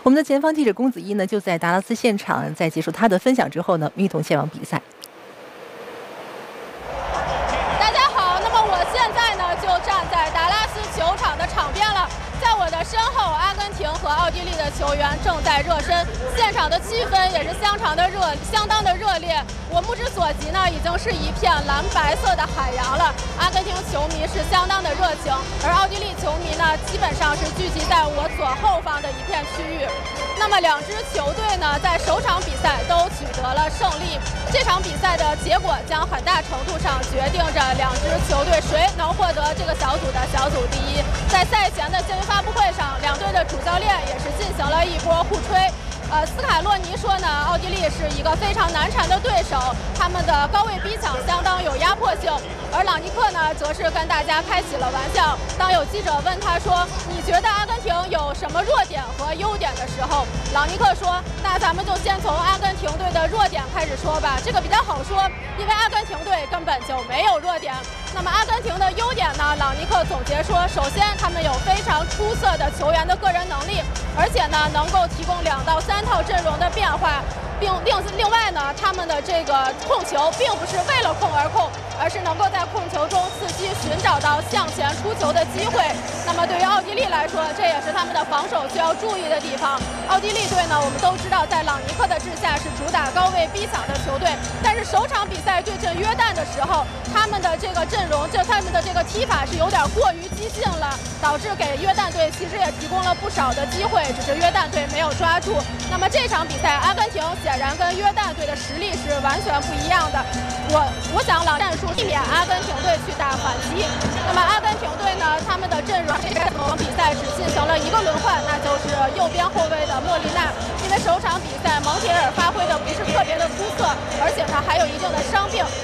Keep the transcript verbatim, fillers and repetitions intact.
我们的前方记者龚子怡呢，就在达拉斯现场，在结束他的分享之后呢，一同前往比赛。 大家好，那么我现在呢就站在达拉斯球场的场边了。在我的身后，阿根廷和奥地利的球员正在热身，现场的气氛也是相当的热，相当的热烈。我目之所及呢，已经是一片蓝白色的海洋了。阿根廷球迷是相当的热情，而奥地利球迷呢，基本上是聚集在我左后方的一片区域。那么两支球队呢，在首场比赛都取得了胜利。这场比赛的结果将很大程度上决定着两支球队谁能获得这个小组的小组第一。在赛前的新闻发布会上，两队的主教练也是进行了一波互吹。呃，斯卡洛尼说呢，奥地利是一个非常难缠的对手，他们的高位逼抢相当有压迫性。而朗尼克呢，则是跟大家开起了玩笑。当有记者问他说：“你觉得阿根廷有什么弱点和优点的时候，朗尼克说：“那咱们就先从阿根廷队的弱点开始说吧，这个比较好说，因为阿根廷队根本就没有弱点。那么阿根廷的优点呢？朗尼克总结说，首先他们有非常出色的球员的个人能力，而且呢，能够提供两到三套阵容的变化。”并另另外呢，他们的这个控球并不是为了控而控，而是能够在控球中伺机寻找到向前出球的机会。那么对于奥地利来说，这也是他们的防守需要注意的地方。奥地利队呢，我们都知道在朗尼克的治下是主打高位逼抢的球队，但是首场比赛对阵约旦的时候，他们的这个阵容，这他们的这个踢法是有点过于激进了，导致给约旦队其实也提供了不少的机会，只是约旦队没有抓住。那么这场比赛，阿根廷显然跟约旦队的实力是完全不一样的。我我想老战术避免阿根廷队去打反击。那么阿根廷队呢，他们的阵容这场比赛只进行了一个轮换，那就是右边后卫的莫莉娜。因为首场比赛蒙铁尔发挥的不是特别的出色，而且呢还有一定的伤病。